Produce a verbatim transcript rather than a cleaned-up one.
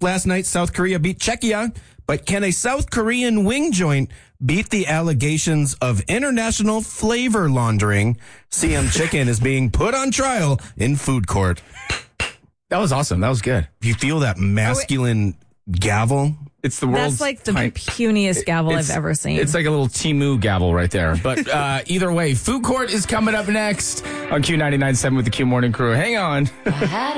last night, South Korea beat Czechia. But can a South Korean wing joint beat the allegations of international flavor laundering? C M Chicken is being put on trial in food court. That was awesome. That was good. You feel that masculine gavel? It's the world's That's like the type. puniest gavel It's- I've ever seen. It's like a little Timu gavel right there. But uh, either way, Food Court is coming up next on Q ninety-nine point seven with the Q Morning Crew. Hang on.